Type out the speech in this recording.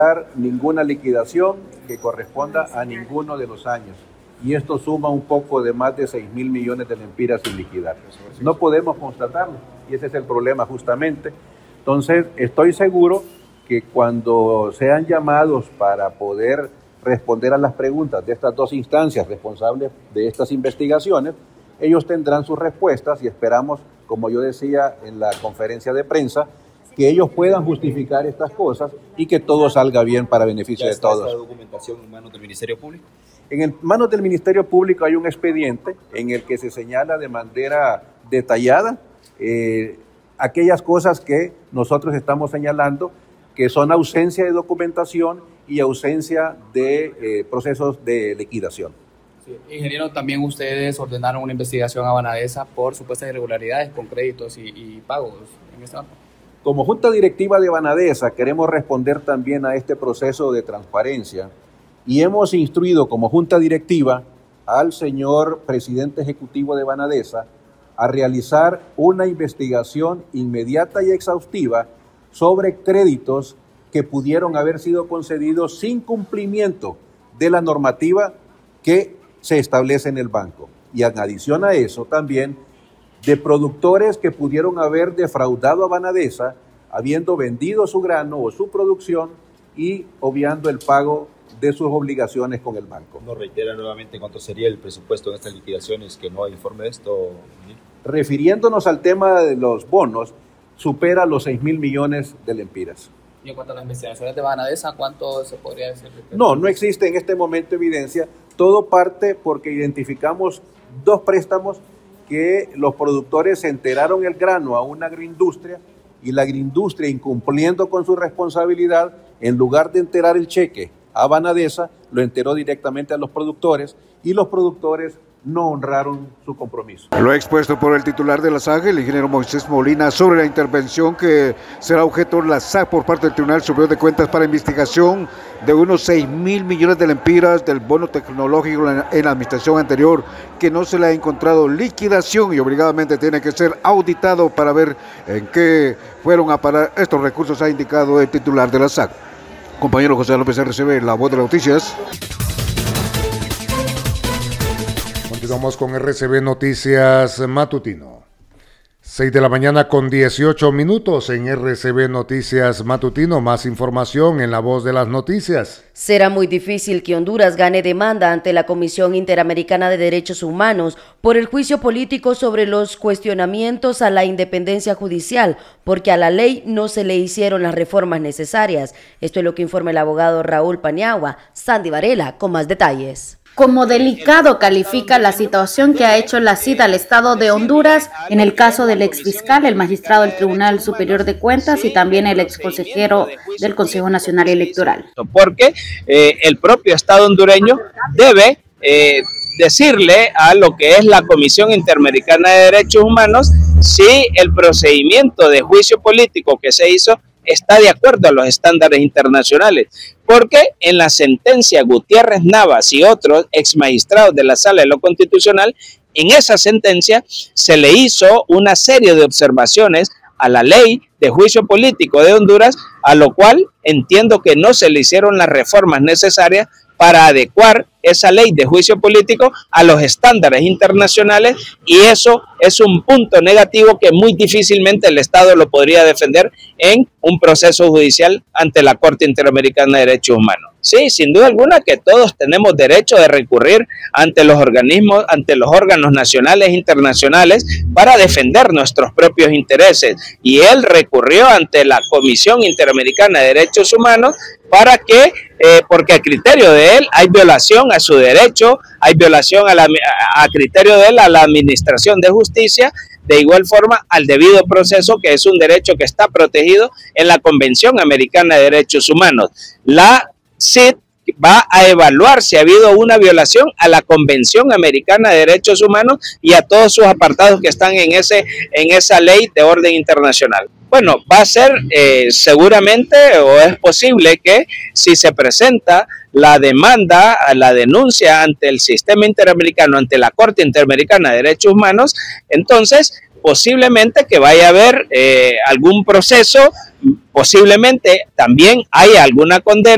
ninguna liquidación que corresponda a ninguno de los años. Y esto suma un poco de más de 6.000 millones de lempiras sin liquidar. No podemos constatarlo y ese es el problema justamente. Entonces, estoy seguro que cuando sean llamados para poder responder a las preguntas de estas dos instancias responsables de estas investigaciones, ellos tendrán sus respuestas y esperamos, como yo decía en la conferencia de prensa, que ellos puedan justificar estas cosas y que todo salga bien para beneficio de todos. ¿Esta documentación en manos del Ministerio Público? En manos del Ministerio Público hay un expediente en el que se señala de manera detallada aquellas cosas que nosotros estamos señalando, que son ausencia de documentación y ausencia de procesos de liquidación. Sí. Ingeniero, también ustedes ordenaron una investigación a Banadesa por supuestas irregularidades con créditos y pagos en este campo. Como Junta Directiva de Banadesa queremos responder también a este proceso de transparencia y hemos instruido como Junta Directiva al señor presidente ejecutivo de Banadesa a realizar una investigación inmediata y exhaustiva sobre créditos que pudieron haber sido concedidos sin cumplimiento de la normativa que se establece en el banco. Y en adición a eso también de productores que pudieron haber defraudado a Banadesa habiendo vendido su grano o su producción y obviando el pago de sus obligaciones con el banco. ¿Nos reitera nuevamente cuánto sería el presupuesto de estas liquidaciones, que no hay informe de esto? Refiriéndonos al tema de los bonos, supera los 6.000 millones de lempiras. Y en cuanto a las investigaciones de Banadesa, ¿cuánto se podría decir? No existe en este momento evidencia. Todo parte porque identificamos dos préstamos que los productores se enteraron el grano a una agroindustria y la agroindustria, incumpliendo con su responsabilidad, en lugar de enterar el cheque a Banadesa, lo enteró directamente a los productores y los productores no honraron su compromiso. Lo ha expuesto por el titular de la SAC, el ingeniero Moisés Molina, sobre la intervención que será objeto de la SAC por parte del Tribunal Superior de Cuentas para investigación de unos 6.000 millones de lempiras del bono tecnológico en la administración anterior, que no se le ha encontrado liquidación y obligadamente tiene que ser auditado para ver en qué fueron a parar estos recursos, ha indicado el titular de la SAC. Compañero José López, RCB, La Voz de las Noticias. Continuamos con RCB Noticias Matutino. 6 de la mañana con 18 minutos en RCB Noticias Matutino. Más información en La Voz de las Noticias. Será muy difícil que Honduras gane demanda ante la Comisión Interamericana de Derechos Humanos por el juicio político sobre los cuestionamientos a la independencia judicial, porque a la ley no se le hicieron las reformas necesarias. Esto es lo que informa el abogado Raúl Paniagua. Sandy Varela con más detalles. Como delicado califica la situación que ha hecho la CID al Estado de Honduras en el caso del exfiscal, el magistrado del Tribunal Superior de Cuentas y también el exconsejero del Consejo Nacional Electoral. Porque el propio Estado hondureño debe decirle a lo que es la Comisión Interamericana de Derechos Humanos si el procedimiento de juicio político que se hizo está de acuerdo a los estándares internacionales, porque en la sentencia Gutiérrez Navas y otros exmagistrados de la Sala de lo Constitucional, en esa sentencia se le hizo una serie de observaciones a la ley de juicio político de Honduras, a lo cual entiendo que no se le hicieron las reformas necesarias para adecuar esa ley de juicio político a los estándares internacionales, y eso es un punto negativo que muy difícilmente el Estado lo podría defender en un proceso judicial ante la Corte Interamericana de Derechos Humanos. Sí, sin duda alguna que todos tenemos derecho de recurrir ante los organismos, ante los órganos nacionales e internacionales para defender nuestros propios intereses, y él recurrió ante la Comisión Interamericana de Derechos Humanos para que, porque a criterio de él hay violación a su derecho, hay violación a criterio de él a la administración de justicia, de igual forma al debido proceso, que es un derecho que está protegido en la Convención Americana de Derechos Humanos. La CID va a evaluar si ha habido una violación a la Convención Americana de Derechos Humanos y a todos sus apartados que están en esa ley de orden internacional. Bueno, va a ser seguramente, o es posible que si se presenta la demanda, la denuncia ante el sistema interamericano, ante la Corte Interamericana de Derechos Humanos, entonces posiblemente que vaya a haber algún proceso, posiblemente también haya alguna condena.